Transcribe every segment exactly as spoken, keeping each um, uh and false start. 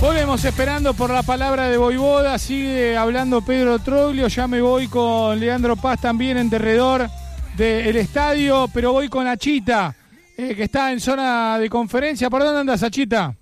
Volvemos esperando por la palabra de Voivoda. Sigue hablando Pedro Troglio. Ya me voy con Leandro Paz también en derredor del estadio, pero voy con Achita, eh, que está en zona de conferencia. ¿Por dónde andas, Achita?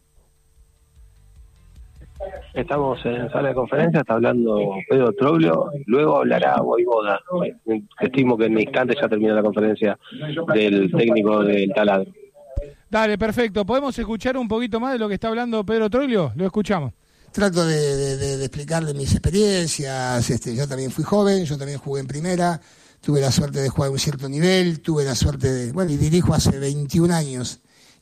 Estamos en sala de conferencia, está hablando Pedro Troglio, luego hablará Voivoda. Estimo que en un instante ya termina la conferencia del técnico del Taladro. Dale, perfecto. ¿Podemos escuchar un poquito más de lo que está hablando Pedro Troglio? Lo escuchamos. Trato de, de, de, de explicarle mis experiencias. Este, yo también fui joven, yo también jugué en primera, tuve la suerte de jugar a un cierto nivel, tuve la suerte de... Bueno, y dirijo hace veintiún años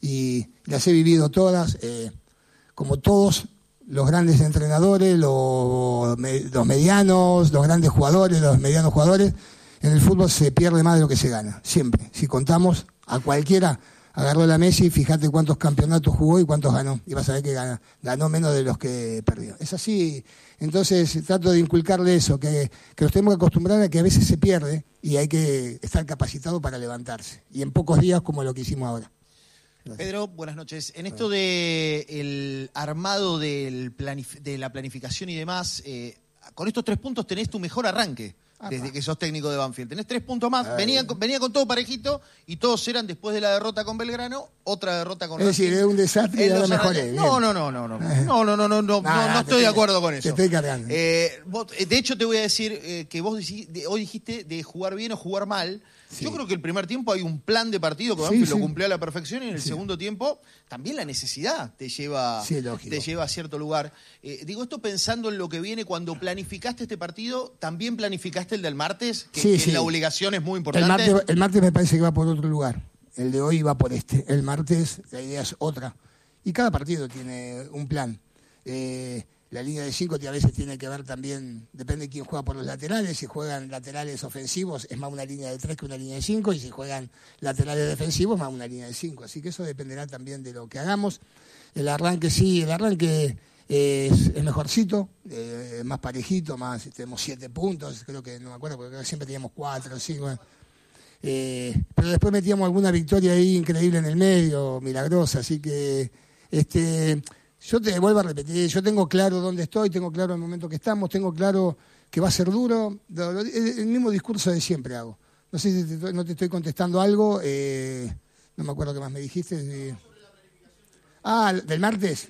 y las he vivido todas, eh, como todos los grandes entrenadores, los, los medianos, los grandes jugadores, los medianos jugadores. En el fútbol se pierde más de lo que se gana, siempre. Si contamos a cualquiera... Agarró la Messi y fíjate cuántos campeonatos jugó y cuántos ganó. Y vas a ver que ganó, ganó menos de los que perdió. Es así. Entonces trato de inculcarle eso, que, que nos tenemos que acostumbrar a que a veces se pierde y hay que estar capacitado para levantarse. Y en pocos días como lo que hicimos ahora. Gracias. Pedro, buenas noches. En esto de el armado del planif- de la planificación y demás, eh, con estos tres puntos tenés tu mejor arranque. Desde que sos técnico de Banfield. Tenés tres puntos más. Venía, venía con todo parejito y todos eran, después de la derrota con Belgrano, otra derrota con Racing. Es decir, es un desastre y ahora mejoré. No, no, no, no, no. No, no, no, no, no, Nada, no, no estoy de acuerdo con eso. Te estoy cargando. Eh, vos, de hecho, te voy a decir eh, que vos hoy dijiste de jugar bien o jugar mal. Sí. Yo creo que el primer tiempo hay un plan de partido que Banfield sí, sí. lo cumplió a la perfección y en el sí. segundo tiempo también la necesidad te lleva, sí, te lleva a cierto lugar. Eh, digo esto pensando en lo que viene. Cuando planificaste este partido, ¿también planificaste el del martes? Que, sí, que sí. la obligación es muy importante. El martes, el martes me parece que va por otro lugar. El de hoy va por este. El martes la idea es otra. Y cada partido tiene un plan. Eh, La línea de cinco a veces tiene que ver también, depende de quién juega por los laterales. Si juegan laterales ofensivos es más una línea de tres que una línea de cinco, y si juegan laterales defensivos más una línea de cinco. Así que eso dependerá también de lo que hagamos. El arranque sí, el arranque es, es mejorcito, eh, más parejito, más tenemos siete puntos, creo que no me acuerdo, porque siempre teníamos cuatro o cinco. Eh, pero después metíamos alguna victoria ahí increíble en el medio, milagrosa, así que... este Yo te vuelvo a repetir, yo tengo claro dónde estoy, tengo claro el momento que estamos, tengo claro que va a ser duro. El mismo discurso de siempre hago. No sé si te, no te estoy contestando algo, eh, no me acuerdo qué más me dijiste. Eh. Ah, del martes.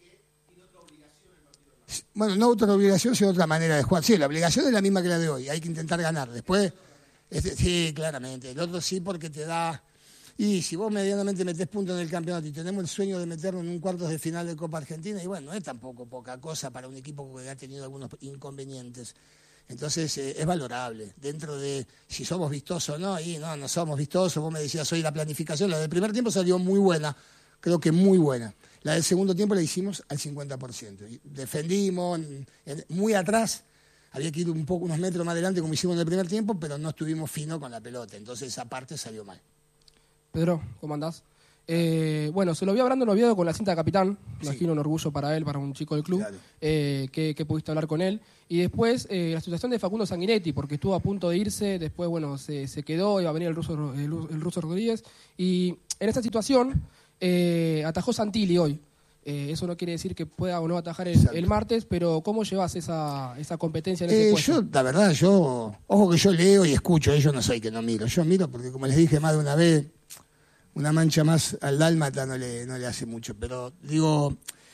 Bueno, no otra obligación, sino otra manera de jugar. Sí, la obligación es la misma que la de hoy, hay que intentar ganar. Después, este, sí, claramente. El otro sí porque te da... Y si vos medianamente metés puntos en el campeonato y tenemos el sueño de meternos en un cuartos de final de Copa Argentina, y bueno, no es tampoco poca cosa para un equipo que ha tenido algunos inconvenientes. Entonces eh, es valorable. Dentro de si somos vistosos o no, y no, no somos vistosos. Vos me decías hoy la planificación, la del primer tiempo salió muy buena, creo que muy buena. La del segundo tiempo la hicimos al cincuenta por ciento. Defendimos en, en, muy atrás. Había que ir un poco, unos metros más adelante como hicimos en el primer tiempo, pero no estuvimos finos con la pelota. Entonces esa parte salió mal. Pedro, ¿cómo andás? Eh, bueno, se lo vi hablando en Oviedo con la cinta de capitán. Me imagino sí. un orgullo para él, para un chico del club, Claro. eh, que, que pudiste hablar con él. Y después eh, la situación de Facundo Sanguinetti, porque estuvo a punto de irse, después bueno se, se quedó, iba a venir el ruso, el, el ruso Rodríguez. Y en esa situación eh, atajó Santilli hoy. Eh, eso no quiere decir que pueda o no atajar el, el martes, pero ¿cómo llevas esa, esa competencia en ese eh, puesto? Yo, la verdad, yo, ojo que yo leo y escucho, eh, yo no soy que no miro. Yo miro porque, como les dije más de una vez, una mancha más al dálmata no le, no le hace mucho, pero digo,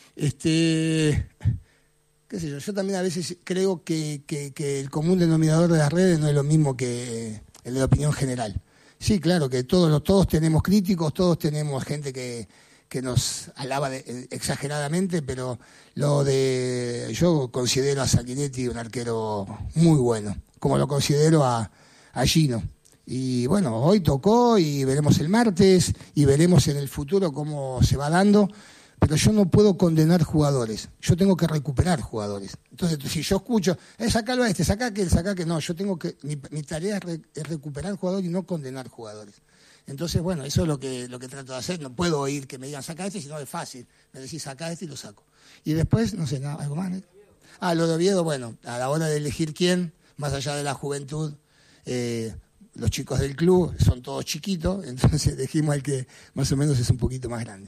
este, qué sé yo, yo también a veces creo que, que, que el común denominador de las redes no es lo mismo que el de la opinión general. Sí, claro, que todos, todos tenemos críticos, todos tenemos gente que, que nos alaba de, exageradamente, pero lo de, yo considero a Sanguinetti un arquero muy bueno, como lo considero a, a Gino. Y bueno, hoy tocó y veremos el martes y veremos en el futuro cómo se va dando, pero yo no puedo condenar jugadores, yo tengo que recuperar jugadores. Entonces, si yo escucho, eh, sacalo a este, saca aquel, saca aquel, no, yo tengo que, mi, mi tarea es, re, es recuperar jugadores y no condenar jugadores. Entonces, bueno, eso es lo que, lo que trato de hacer, no puedo oír que me digan saca este, sino es fácil, me decís saca este y lo saco. Y después, no sé, nada, algo más, ¿eh? Ah, lo de Oviedo, bueno, a la hora de elegir quién, más allá de la juventud, eh, los chicos del club son todos chiquitos, entonces elegimos al que más o menos es un poquito más grande.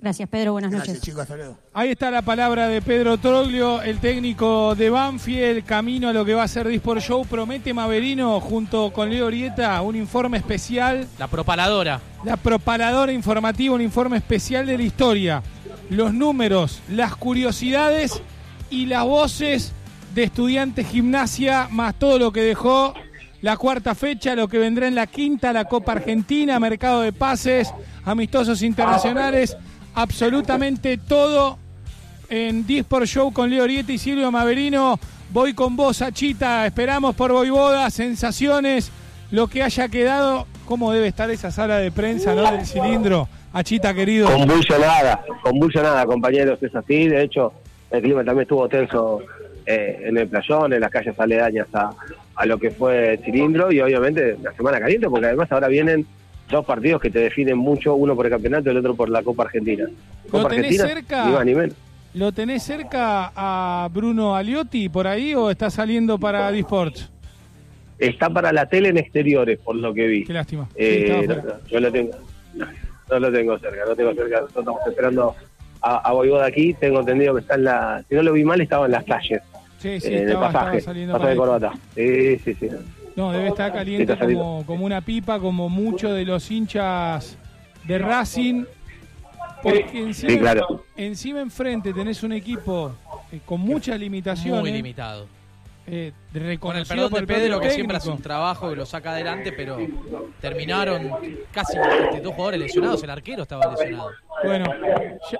Gracias, Pedro. Buenas noches. Gracias, chicos. Hasta luego. Ahí está la palabra de Pedro Troglio, el técnico de Banfield, camino a lo que va a ser Disport Show. Promete Maverino, junto con Leo Orieta, un informe especial. La propaladora. La propaladora informativa, un informe especial de la historia. Los números, las curiosidades y las voces de Estudiantes Gimnasia, más todo lo que dejó la cuarta fecha, lo que vendrá en la quinta, la Copa Argentina, mercado de pases, amistosos internacionales. Absolutamente todo en Disport Show con Leo Orieta y Silvio Maverino. Voy con vos, Achita. Esperamos por Voivoda, sensaciones, lo que haya quedado. ¿Cómo debe estar esa sala de prensa, no, del cilindro? Achita, querido. Convulsionada, convulsionada, compañeros, es así. De hecho, el clima también estuvo tenso eh, en el playón, en las calles aledañas a, a lo que fue el cilindro, y obviamente la semana caliente, porque además ahora vienen dos partidos que te definen mucho, uno por el campeonato y el otro por la Copa Argentina. Copa ¿Lo tenés Argentina, cerca? ni más ni menos. ¿Lo tenés cerca a Bruno Aliotti por ahí o está saliendo para Disports? Está para la tele en exteriores, por lo que vi. Qué lástima. Eh, Sí, no, no, yo lo tengo, no, no lo tengo cerca, no tengo cerca. Nosotros estamos esperando a, a Voivoda aquí. Tengo entendido que está en la, si no lo vi mal, estaba en las calles. Sí, sí, eh, en estaba, el pasaje, estaba saliendo pasaje de para corbata. Sí, sí, sí. No, debe estar caliente está saliendo. como, como una pipa, como muchos de los hinchas de Racing. Porque encima, Sí, claro. encima enfrente tenés un equipo eh, con muchas limitaciones. Muy limitado. Eh, Con el reconocido perdón por de el propio Pedro, que siempre hace técnico. un trabajo que lo saca adelante, pero terminaron casi este, dos jugadores lesionados. El arquero estaba lesionado. Bueno, ya,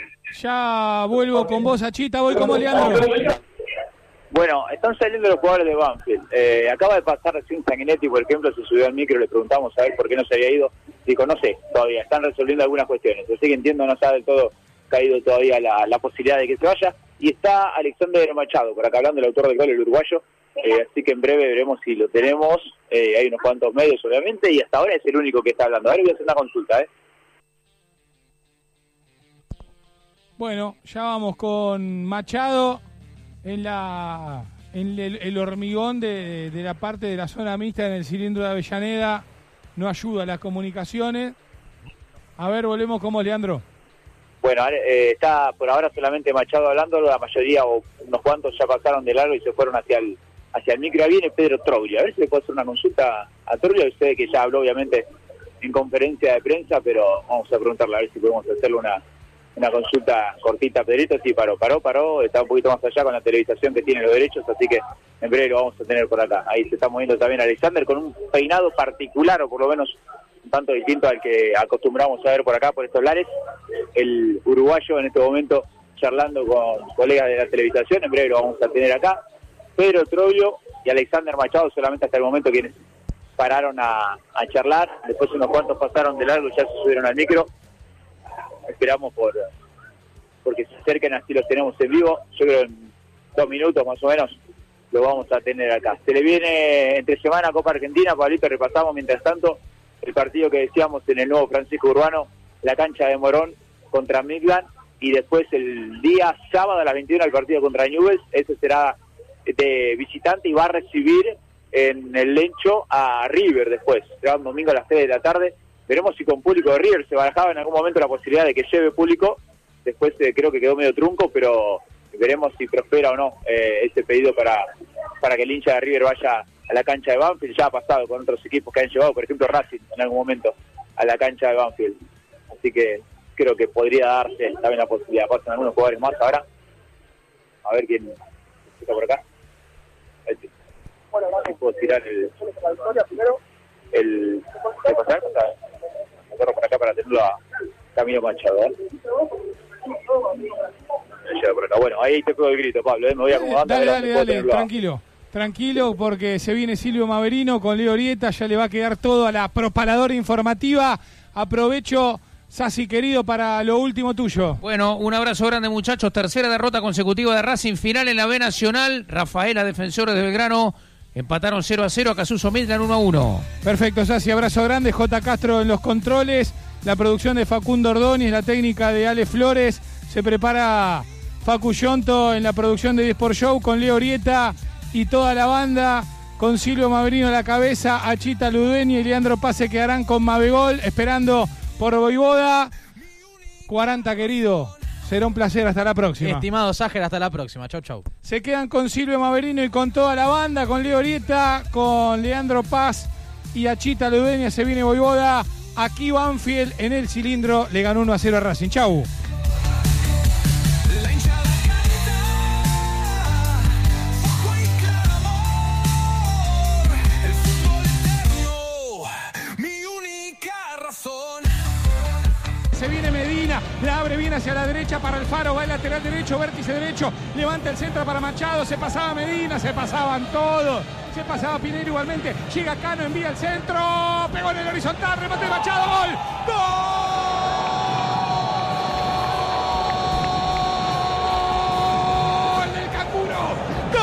ya vuelvo con vos, Achita. Voy como Leandro. Bueno, están saliendo los jugadores de Banfield. Eh, acaba de pasar recién Sanguinetti, por ejemplo, se subió al micro, le preguntamos a ver por qué no se había ido. Dijo, no sé, todavía, están resolviendo algunas cuestiones. Así que entiendo, no está del todo caído todavía la, la posibilidad de que se vaya. Y está Alexander Machado, por acá hablando, el autor del gol, el uruguayo. Eh, así que en breve veremos si lo tenemos. Eh, hay unos cuantos medios, obviamente, y hasta ahora es el único que está hablando. A ver, voy a hacer una consulta, ¿eh? Bueno, ya vamos con Machado en la en el, el hormigón de, de la parte de la zona mixta en el cilindro de Avellaneda. No ayuda a las comunicaciones. A ver, volvemos con vos, Leandro. Bueno, eh, está por ahora solamente Machado hablando, la mayoría o unos cuantos ya pasaron de largo y se fueron hacia el hacia el micro. Ahí viene Pedro Troglio, a ver si le puedo hacer una consulta a Troglio. Usted que ya habló obviamente en conferencia de prensa, pero vamos a preguntarle a ver si podemos hacerle una una consulta cortita. Pedrito, sí, paró, paró, paró, está un poquito más allá con la televisación que tiene los derechos, así que en breve lo vamos a tener por acá. Ahí se está moviendo también Alexander con un peinado particular, o por lo menos un tanto distinto al que acostumbramos a ver por acá, por estos lares. El uruguayo en este momento charlando con colegas de la televisación, en breve lo vamos a tener acá. Pedro Troglio y Alexander Machado solamente hasta el momento quienes pararon a, a charlar, después unos cuantos pasaron de largo y ya se subieron al micro. Esperamos por porque se acerquen, así los tenemos en vivo. Yo creo en dos minutos más o menos lo vamos a tener acá. Se le viene entre semana Copa Argentina, Pablito, repasamos mientras tanto el partido que decíamos en el nuevo Francisco Urbano, la cancha de Morón contra Midland, y después el día sábado a las veintiuna el partido contra Newell's. Ese será de visitante y va a recibir en el Lencho a River después. Será un domingo a las tres de la tarde. Veremos si con público de River. Se barajaba en algún momento la posibilidad de que lleve público. Después eh, creo que quedó medio trunco, pero veremos si prospera o no eh, ese pedido para, para que el hincha de River vaya a la cancha de Banfield. Ya ha pasado con otros equipos que han llevado, por ejemplo Racing en algún momento, a la cancha de Banfield. Así que creo que podría darse también la posibilidad. Pasan algunos jugadores más ahora. A ver quién está por acá. Este. Bueno, puedo tirar el... el ¿qué pasa? Me corro por acá para tenerlo a Camilo Machado, ¿eh? Por acá. Bueno, ahí te pego el grito, Pablo, ¿eh? Me voy acomodando. Dale, dale, dale, tranquilo. Tranquilo, porque se viene Silvio Maverino con Leo Orieta, ya le va a quedar todo a la propaladora informativa. Aprovecho, Sasi querido, para lo último tuyo. Bueno, un abrazo grande, muchachos. Tercera derrota consecutiva de Racing, final en la B Nacional. Rafaela, Defensores de Belgrano, empataron cero a cero, a Casuso Midland uno a uno. Perfecto, Sasi, abrazo grande. J. Castro en los controles, la producción de Facundo Ordóñez, la técnica de Ale Flores. Se prepara Facu Yonto en la producción de Disport Show con Leo Orieta y toda la banda, con Silvio Maverino a la cabeza, Achita Ludueña y Leandro Paz se quedarán con Mavegol, esperando por Voivoda. cuarenta, querido. Será un placer, hasta la próxima. Estimado Ságer, hasta la próxima. Chau, chau. Se quedan con Silvio Maverino y con toda la banda, con Leo Orieta, con Leandro Paz y Achita Ludeña. Se viene Voivoda. Aquí Banfield en el cilindro le ganó uno a cero a Racing. Chau. Se viene Medina, la abre bien hacia la derecha para Alfaro, va el lateral derecho, vértice derecho, levanta el centro para Machado, se pasaba Medina, se pasaban todos, se pasaba Pinero igualmente, llega Cano, envía el centro, pegó en el horizontal, remate de Machado, gol, gol del Canguro,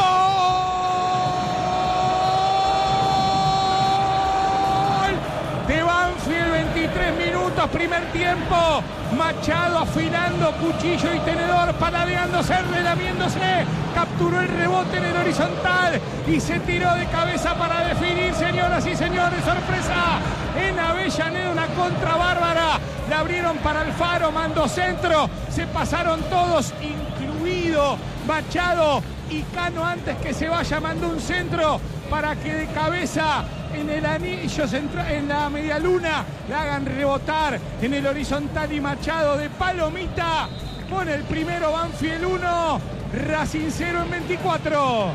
gol de Banfield, veintitrés minutos, primer tiempo. Machado afilando cuchillo y tenedor, paladeándose, relamiéndose, capturó el rebote en el horizontal y se tiró de cabeza para definir, señoras y señores, sorpresa en Avellaneda, una contra bárbara, la abrieron para Alfaro, mandó centro, se pasaron todos, incluido Machado y Cano, antes que se vaya mandó un centro para que de cabeza en el anillo central, en la media luna, la hagan rebotar en el horizontal y Machado de palomita con el primero. Banfield uno, Racing cero en veinticuatro.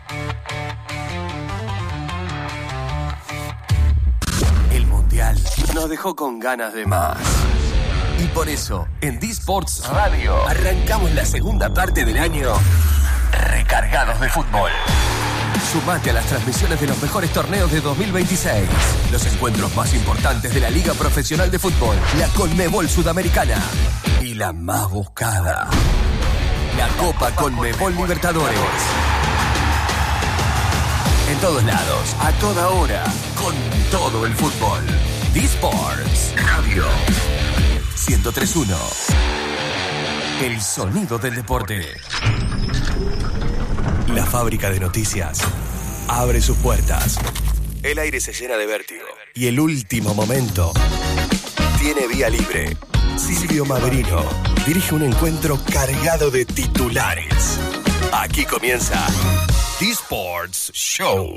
El Mundial nos dejó con ganas de más. Y por eso, en D-Sports Radio, arrancamos la segunda parte del año recargados de fútbol. Sumate a las transmisiones de los mejores torneos de dos mil veintiséis. Los encuentros más importantes de la Liga Profesional de Fútbol, la Conmebol Sudamericana y la más buscada, la Copa Conmebol Libertadores. En todos lados, a toda hora, con todo el fútbol. D-Sports Radio ciento tres punto uno. El sonido del deporte. La fábrica de noticias abre sus puertas. El aire se llena de vértigo. Y el último momento tiene vía libre. Silvio Maverino dirige un encuentro cargado de titulares. Aquí comienza D-Sports Show.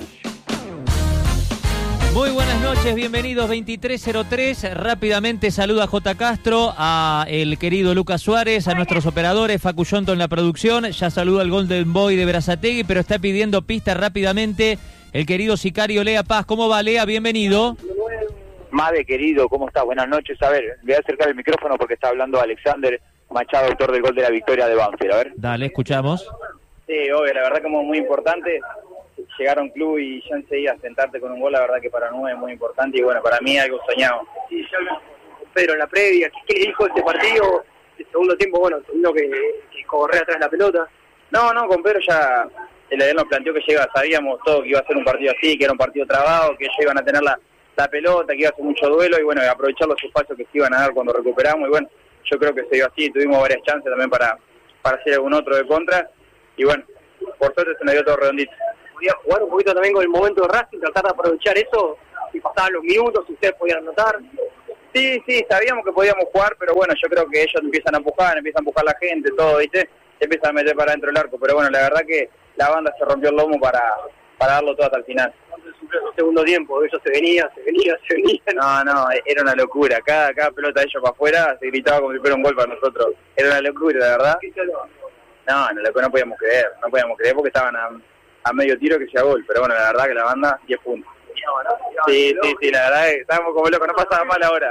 Muy buenas noches, bienvenidos, veintitrés cero tres. Rápidamente saluda a J. Castro, a el querido Lucas Suárez, a nuestros operadores, Facu Yonto en la producción. Ya saluda al Golden Boy de Berazategui, pero está pidiendo pista rápidamente el querido sicario Lea Paz. ¿Cómo va, Lea? Bienvenido. Made, querido, ¿cómo estás? Buenas noches. A ver, le voy a acercar el micrófono porque está hablando Alexander Machado, autor del gol de la victoria de Banfield. A ver. Dale, escuchamos. Sí, obvio, la verdad como muy importante. Llegar a un club y ya enseguida sentarte con un gol, la verdad que para Nube es muy importante y bueno, para mí algo soñado. Sí, ya hablamos con Pedro en la previa, ¿qué le dijo este partido? El segundo tiempo, bueno, tuvimos que, que correr atrás de la pelota. No, no, con Pedro ya él nos planteó que llega, sabíamos todo que iba a ser un partido así, que era un partido trabado, que ellos iban a tener la, la pelota, que iba a ser mucho duelo y bueno, aprovechar los espacios que se iban a dar cuando recuperamos y bueno, yo creo que se dio así, tuvimos varias chances también para, para hacer algún otro de contra y bueno, por suerte se nos dio todo redondito. Podía jugar un poquito también con el momento de Racing, tratar de aprovechar eso, si pasaban los minutos, si ustedes podían anotar. Sí, sí, sabíamos que podíamos jugar, pero bueno, yo creo que ellos empiezan a empujar, empiezan a empujar la gente, todo, ¿viste? Se empiezan a meter para dentro del arco, pero bueno, la verdad que la banda se rompió el lomo para, para darlo todo hasta el final. El segundo tiempo, ellos se venían, se venían, se venían. No, no, era una locura, cada, cada pelota de ellos para afuera se gritaba como si fuera un gol para nosotros. Era una locura, la verdad. No, no, no podíamos creer, no podíamos creer porque estaban a... a medio tiro que sea gol, pero bueno, la verdad que la banda, diez puntos. Sí, sí, sí, la verdad que estábamos como locos, no pasaba mal ahora.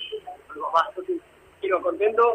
Quiero contento.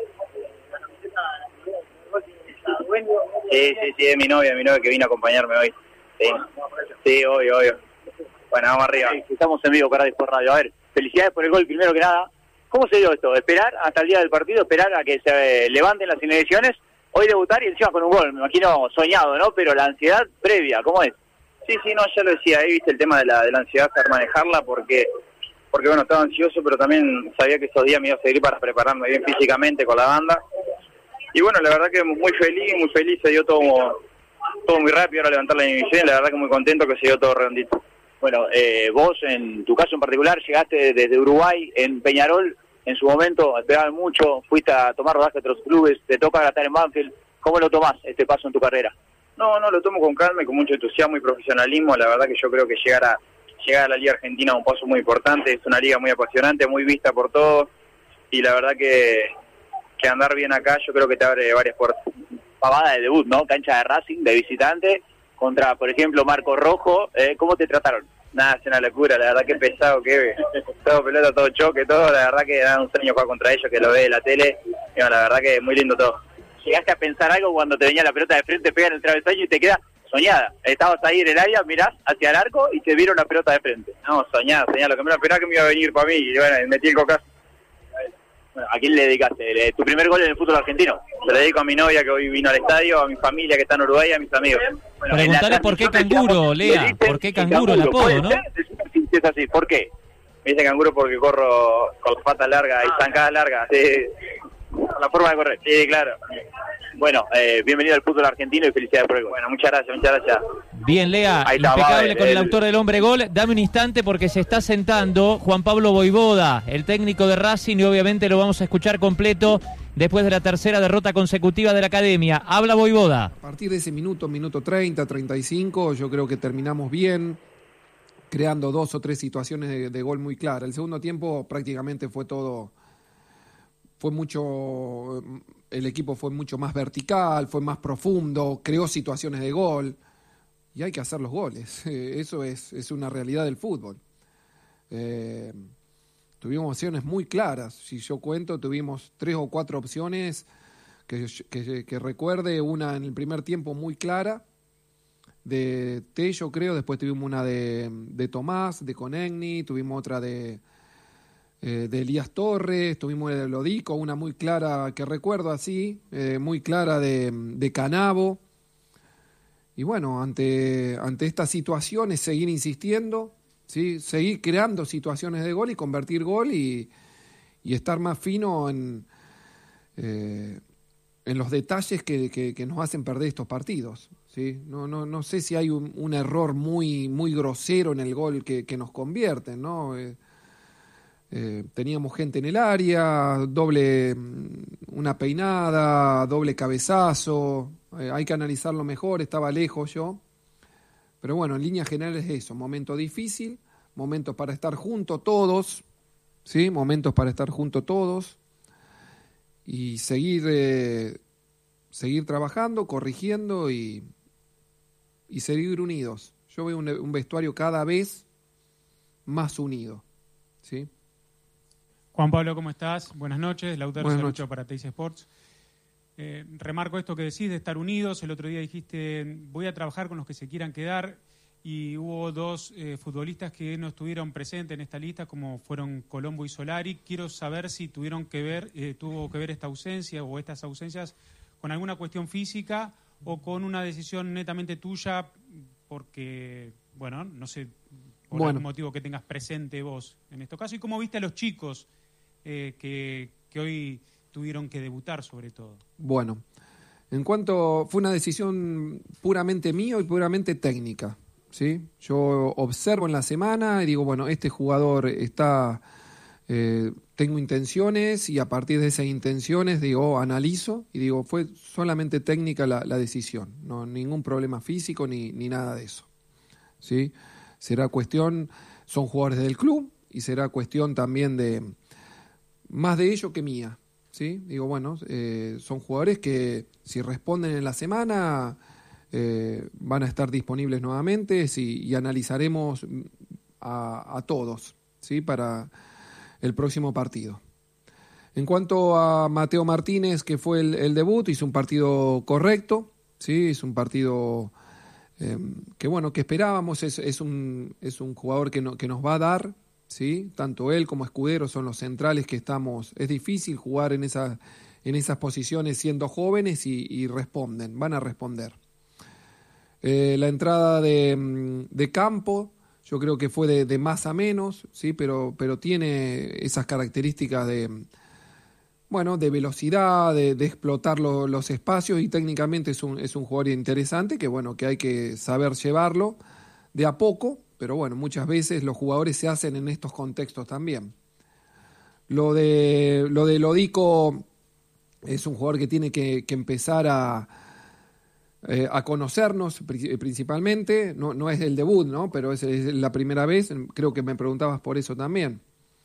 Sí, sí, sí, es mi novia, mi novia que vino a acompañarme hoy. Sí, sí, obvio, obvio. Bueno, vamos arriba. Estamos en vivo para Discord Radio. A ver, felicidades por el gol primero que nada. ¿Cómo se dio esto? Esperar hasta el día del partido, esperar a que se levanten las inhibiciones, hoy debutar y encima con un gol, me imagino soñado, ¿no? Pero la ansiedad previa, ¿cómo es? Sí, sí, no, ya lo decía, ahí viste el tema de la, de la ansiedad, saber manejarla, porque, porque bueno, estaba ansioso, pero también sabía que esos días me iba a seguir para prepararme bien físicamente con la banda. Y bueno, la verdad que muy feliz, muy feliz, se dio todo, todo muy rápido, ahora levantar la inhibición, la verdad que muy contento que se dio todo redondito. Bueno, eh, vos en tu caso en particular llegaste desde Uruguay, en Peñarol, en su momento, esperaban mucho, fuiste a tomar rodaje a otros clubes, te toca ahora estar en Banfield. ¿Cómo lo tomás este paso en tu carrera? No, no, lo tomo con calma y con mucho entusiasmo y profesionalismo. La verdad que yo creo que llegar a, llegar a la Liga Argentina es un paso muy importante, es una liga muy apasionante, muy vista por todos, y la verdad que, que andar bien acá yo creo que te abre varias puertas. Pavada de debut, ¿no? Cancha de Racing, de visitante, contra, por ejemplo, Marco Rojo. Eh, ¿Cómo te trataron? Nada, es una locura, la verdad que pesado, que todo pelota, todo choque, todo, la verdad que da un sueño jugar contra ellos, que lo ve en la tele, y bueno, la verdad que es muy lindo todo. ¿Llegaste a pensar algo cuando te venía la pelota de frente, pega en el travesaño y te queda soñada? Estabas ahí en el área, mirás hacia el arco y te vieron la pelota de frente. No, soñada, soñada, lo que me esperaba que me iba a venir para mí, y bueno, metí el cocazo. Bueno, ¿a quién le dedicaste? ¿Tu primer gol en el fútbol argentino? Se lo dedico a mi novia que hoy vino al estadio, a mi familia que está en Uruguay y a mis amigos. Bueno, preguntale por qué Canguro, Lea, por qué Canguro el apodo, ¿no? Si es así, ¿por qué? Me dice Canguro porque corro con las patas largas y zancadas largas, sí. La forma de correr. Sí, claro. Bueno, eh, bienvenido al fútbol argentino y felicidades por el gol. Bueno, muchas gracias, muchas gracias. Bien, Lea, Ahí está, impecable va, con el, el autor del hombre gol. Dame un instante porque se está sentando Juan Pablo Voivoda, el técnico de Racing, y obviamente lo vamos a escuchar completo después de la tercera derrota consecutiva de la Academia. Habla Voivoda. A partir de ese minuto, minuto treinta, treinta y cinco, yo creo que terminamos bien, creando dos o tres situaciones de, de gol muy claras. El segundo tiempo prácticamente fue todo... Fue mucho, el equipo fue mucho más vertical, fue más profundo, creó situaciones de gol, y hay que hacer los goles. Eso es, es una realidad del fútbol. Eh, tuvimos opciones muy claras. Si yo cuento, tuvimos tres o cuatro opciones que, que, que recuerde, una en el primer tiempo muy clara, de Tello creo, después tuvimos una de, de Tomás, de Conegni, tuvimos otra de... Eh, de Elías Torres, tuvimos el Lodico, una muy clara que recuerdo así, eh, muy clara de, de Canavo. Y bueno, ante, ante estas situaciones seguir insistiendo, ¿sí? Seguir creando situaciones de gol y convertir gol y, y estar más fino en, eh, en los detalles que, que, que nos hacen perder estos partidos. ¿Sí? No, no, no sé si hay un, un error muy, muy grosero en el gol que, que nos convierten, ¿no? Eh, Eh, teníamos gente en el área, doble, una peinada, doble cabezazo, eh, hay que analizarlo mejor, estaba lejos yo, pero bueno, en líneas generales es eso, momento difícil, momentos para estar juntos todos, ¿sí? Momentos para estar juntos todos y seguir, eh, seguir trabajando, corrigiendo y, y seguir unidos. Yo veo un, un vestuario cada vez más unido, ¿sí? Juan Pablo, ¿cómo estás? Buenas noches, Lautaro Salucho para Teis Sports. Eh, remarco esto que decís de estar unidos. El otro día dijiste, voy a trabajar con los que se quieran quedar, y hubo dos eh, futbolistas que no estuvieron presentes en esta lista, como fueron Colombo y Solari. Quiero saber si tuvieron que ver, eh, tuvo que ver esta ausencia o estas ausencias con alguna cuestión física o con una decisión netamente tuya, porque, bueno, no sé, por bueno. algún motivo que tengas presente vos en este caso. ¿Y cómo viste a los chicos Eh, que, que hoy tuvieron que debutar sobre todo? Bueno, en cuanto fue una decisión puramente mía y puramente técnica, ¿sí? Yo observo en la semana y digo, bueno, este jugador está, eh, tengo intenciones, y a partir de esas intenciones digo, analizo y digo, fue solamente técnica la, la decisión, no ningún problema físico ni, ni nada de eso, ¿sí? Será cuestión, son jugadores del club y será cuestión también de más de ellos que mía, ¿sí? Digo, bueno, eh, son jugadores que si responden en la semana eh, van a estar disponibles nuevamente, sí, y analizaremos a, a todos, ¿sí? Para el próximo partido. En cuanto a Mateo Martínez, que fue el, el debut, hizo un partido correcto, ¿sí? Es un partido eh, que, bueno, que esperábamos, es, es, un, es un jugador que, no, que nos va a dar, ¿sí? Tanto él como Escudero son los centrales que estamos. Es difícil jugar en, esa, en esas posiciones siendo jóvenes y, y responden, van a responder. Eh, la entrada de, de Campo, yo creo que fue de, de más a menos, ¿sí? pero, pero tiene esas características de, bueno, de velocidad, de, de explotar lo, los espacios, y técnicamente es un, es un jugador interesante que, bueno, que hay que saber llevarlo de a poco. Pero bueno, muchas veces los jugadores se hacen en estos contextos también. Lo de, lo de Lodico es un jugador que tiene que, que empezar a, eh, a conocernos principalmente. No, no es el debut, ¿no? Pero es, es la primera vez. Creo que me preguntabas por eso también.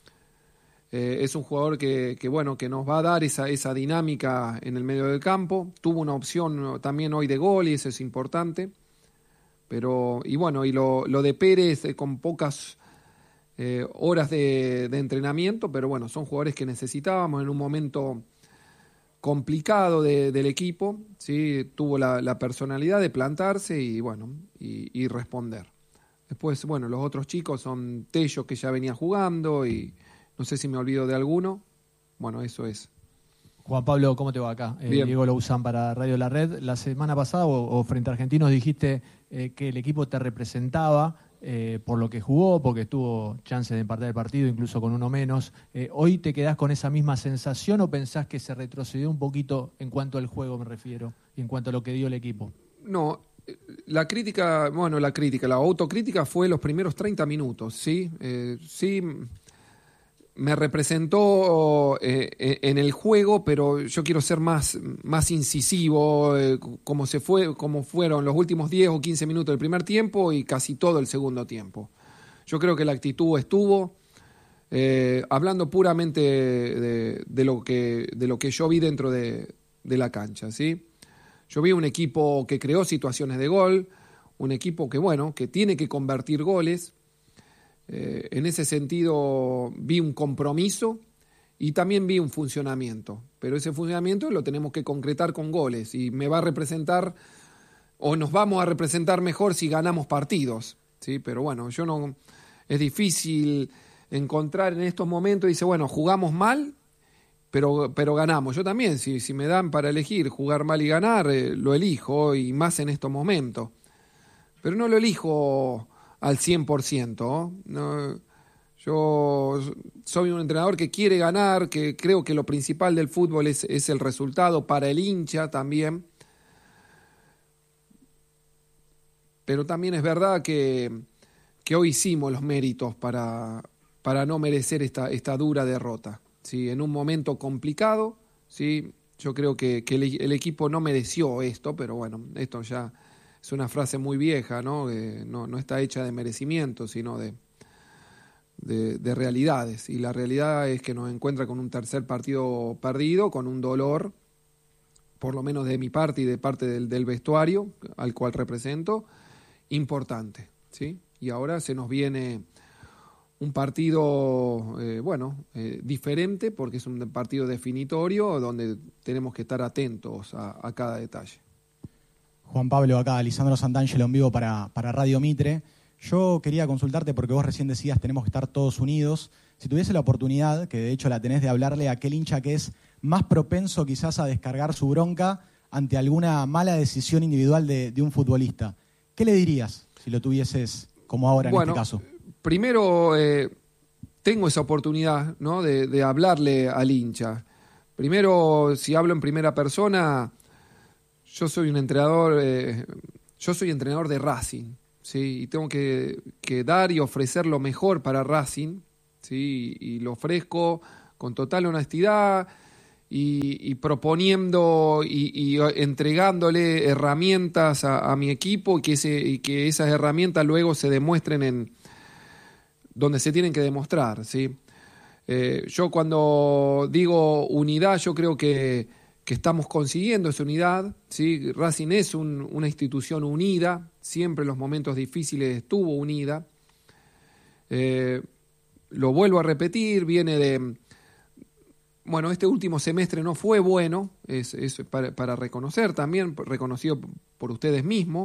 Eh, es un jugador que, que, bueno, que nos va a dar esa, esa dinámica en el medio del campo. Tuvo una opción también hoy de gol y eso es importante. Pero, y bueno, y lo, lo de Pérez eh, con pocas eh, horas de, de entrenamiento, pero bueno, son jugadores que necesitábamos en un momento complicado de, del equipo, ¿sí? Tuvo la, la personalidad de plantarse y bueno, y, y responder. Después, bueno, los otros chicos son Tello, que ya venía jugando, y no sé si me olvido de alguno. Bueno, eso es. Juan Pablo, ¿cómo te va acá? Eh, Diego Louzán para Radio La Red. La semana pasada, o, o frente a Argentinos, dijiste eh, que el equipo te representaba eh, por lo que jugó, porque tuvo chances de empatar el partido, incluso con uno menos. Eh, ¿Hoy te quedás con esa misma sensación o pensás que se retrocedió un poquito en cuanto al juego, me refiero, y en cuanto a lo que dio el equipo? No, la crítica, bueno, la crítica, la autocrítica fue los primeros treinta minutos, ¿sí? Eh, sí... Me representó eh, en el juego, pero yo quiero ser más, más incisivo, eh, como se fue, como fueron los últimos diez o quince minutos del primer tiempo y casi todo el segundo tiempo. Yo creo que la actitud estuvo, eh, hablando puramente de, de, lo que, de lo que yo vi dentro de, de la cancha, ¿sí? Yo vi un equipo que creó situaciones de gol, un equipo que, bueno, que tiene que convertir goles. Eh, en ese sentido vi un compromiso y también vi un funcionamiento, pero ese funcionamiento lo tenemos que concretar con goles y me va a representar o nos vamos a representar mejor si ganamos partidos, ¿sí? Pero bueno, yo no, es difícil encontrar en estos momentos, dice, bueno, jugamos mal, pero, pero ganamos. Yo también, si, si me dan para elegir jugar mal y ganar, eh, lo elijo, y más en estos momentos, pero no lo elijo al cien por ciento. ¿no? Yo soy un entrenador que quiere ganar, que creo que lo principal del fútbol es, es el resultado para el hincha también. Pero también es verdad que, que hoy hicimos los méritos para, para no merecer esta, esta dura derrota. ¿sí? En un momento complicado, ¿sí? yo creo que, que el, el equipo no mereció esto, pero bueno, esto ya... Es una frase muy vieja, ¿no? Eh, no, no está hecha de merecimiento, sino de, de, de realidades. Y la realidad es que nos encuentra con un tercer partido perdido, con un dolor, por lo menos de mi parte y de parte del, del vestuario, al cual represento, importante, ¿sí? Y ahora se nos viene un partido, eh, bueno, eh, diferente, porque es un partido definitorio, donde tenemos que estar atentos a, a cada detalle. Juan Pablo, acá, Lisandro Santangelo en vivo para, para Radio Mitre. Yo quería consultarte porque vos recién decías tenemos que estar todos unidos. Si tuviese la oportunidad, que de hecho la tenés, de hablarle a aquel hincha que es más propenso quizás a descargar su bronca ante alguna mala decisión individual de, de un futbolista, ¿qué le dirías si lo tuvieses como ahora en bueno, este caso? Primero, eh, tengo esa oportunidad, ¿no? de, de hablarle al hincha. Primero, si hablo en primera persona... Yo soy un entrenador, eh, yo soy entrenador de Racing, ¿sí? Y tengo que, que dar y ofrecer lo mejor para Racing, ¿sí? Y, y lo ofrezco con total honestidad y, y proponiendo y, y entregándole herramientas a, a mi equipo y que, ese, y que esas herramientas luego se demuestren en donde se tienen que demostrar, ¿sí? Eh, yo cuando digo unidad, yo creo que que estamos consiguiendo esa unidad, ¿sí? Racing es un, una institución unida, siempre en los momentos difíciles estuvo unida. Eh, lo vuelvo a repetir, viene de... Bueno, este último semestre no fue bueno, es, es para, para reconocer también, reconocido por ustedes mismos.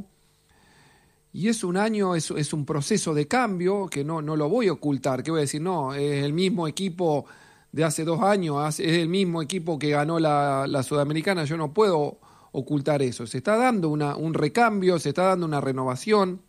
Y es un año, es, es un proceso de cambio que no, no lo voy a ocultar, que voy a decir, no, es el mismo equipo de hace dos años, es el mismo equipo que ganó la, la Sudamericana, yo no puedo ocultar eso. Se está dando una, un recambio, se está dando una renovación,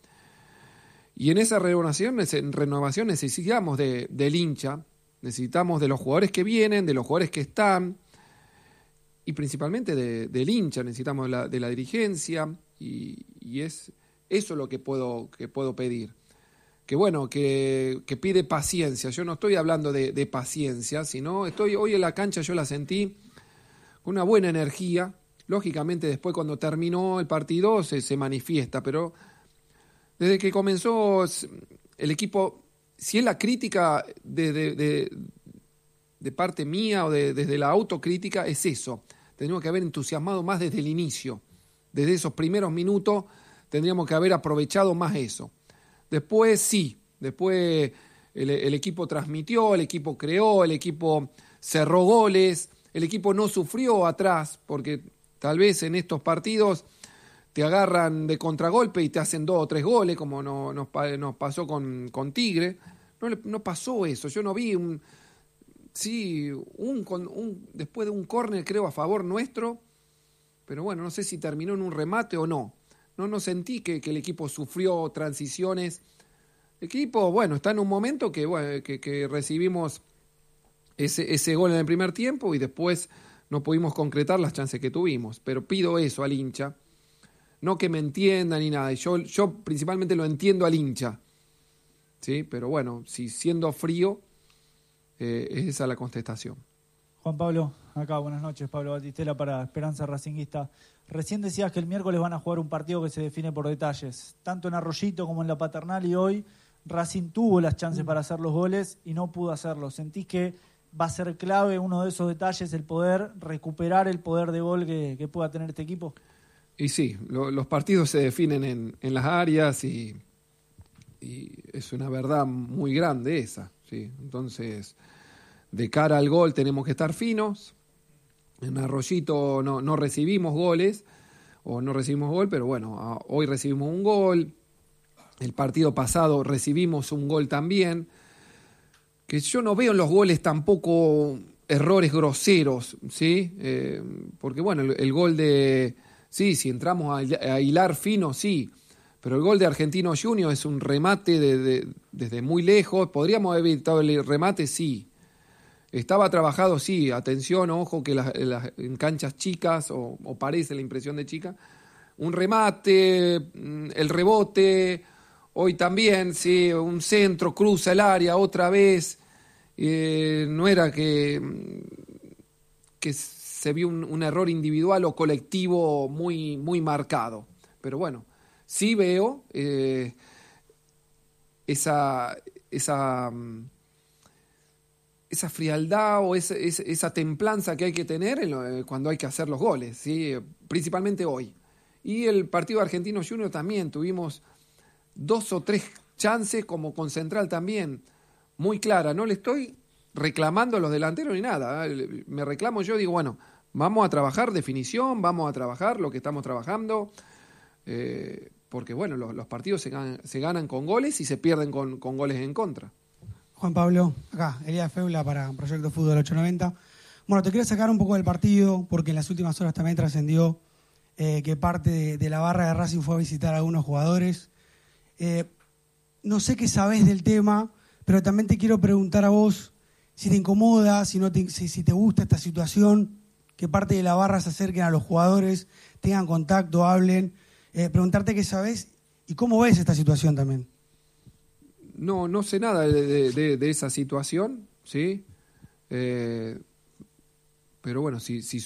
y en esa renovación, en renovación necesitamos de, del hincha, necesitamos de los jugadores que vienen, de los jugadores que están, y principalmente de, del hincha, necesitamos de la, de la dirigencia, y, y es eso lo que puedo, que puedo pedir. que bueno, que, que pide paciencia. Yo no estoy hablando de, de paciencia, sino estoy hoy en la cancha, yo la sentí con una buena energía. Lógicamente después cuando terminó el partido se, se manifiesta, pero desde que comenzó el equipo, si es la crítica de, de, de, de parte mía o de, desde la autocrítica, es eso. Tenemos que haber entusiasmado más desde el inicio. Desde esos primeros minutos tendríamos que haber aprovechado más eso. Después sí, después el, el equipo transmitió, el equipo creó, el equipo cerró goles, el equipo no sufrió atrás, porque tal vez en estos partidos te agarran de contragolpe y te hacen dos o tres goles, como no, nos, nos pasó con, con Tigre. No, no pasó eso, yo no vi un... Sí, un, un, después de un córner creo a favor nuestro, pero bueno, no sé si terminó en un remate o no. No, no sentí que, que el equipo sufrió transiciones. El equipo, bueno, está en un momento que, bueno, que, que recibimos ese, ese gol en el primer tiempo y después no pudimos concretar las chances que tuvimos. Pero pido eso al hincha, no que me entienda ni nada. Yo, yo principalmente lo entiendo al hincha, ¿sí? Pero bueno, si siendo frío, eh, es esa la contestación. Juan Pablo, acá, buenas noches, Pablo Batistela para Esperanza Racinguista. Recién decías que el miércoles van a jugar un partido que se define por detalles, tanto en Arroyito como en la Paternal, y hoy Racing tuvo las chances para hacer los goles y no pudo hacerlo. ¿Sentís que va a ser clave uno de esos detalles, el poder recuperar el poder de gol que, que pueda tener este equipo? Y sí, lo, los partidos se definen en, en las áreas y, y es una verdad muy grande esa, ¿sí? Entonces, de cara al gol tenemos que estar finos. En Arroyito no, no recibimos goles, o no recibimos gol, pero bueno, hoy recibimos un gol. El partido pasado recibimos un gol también. Que yo no veo en los goles tampoco errores groseros, ¿sí? Eh, porque bueno, el, el gol de... Sí, si entramos a, a hilar fino, sí. Pero el gol de Argentino Junior es un remate de, de, desde muy lejos. ¿Podríamos haber evitado el remate? Sí. Estaba trabajado, sí, atención, ojo, que las, las, en canchas chicas, o, o parece la impresión de chica, un remate, el rebote, hoy también, sí, un centro, cruza el área otra vez, eh, no era que, que se vio un, un error individual o colectivo muy, muy marcado, pero bueno, sí veo eh, esa... esa esa frialdad o esa, esa, esa templanza que hay que tener en lo, cuando hay que hacer los goles, ¿sí? Principalmente hoy. Y el partido Argentino Junior también, tuvimos dos o tres chances como con Central también, muy clara. No le estoy reclamando a los delanteros ni nada, ¿eh? Me reclamo yo, digo, bueno, vamos a trabajar definición, vamos a trabajar lo que estamos trabajando, eh, porque bueno, los, los partidos se ganan, se ganan con goles y se pierden con, con goles en contra. Juan Pablo, acá, Elías Feula para Proyecto Fútbol ocho noventa. Bueno, te quiero sacar un poco del partido, porque en las últimas horas también trascendió eh, que parte de, de la barra de Racing fue a visitar a algunos jugadores. Eh, no sé qué sabés del tema, pero también te quiero preguntar a vos si te incomoda, si, no te, si, si te gusta esta situación, que parte de la barra se acerquen a los jugadores, tengan contacto, hablen. Eh, preguntarte qué sabés y cómo ves esta situación también. No, no sé nada de, de, de esa situación, ¿sí? Eh, pero bueno, si, si,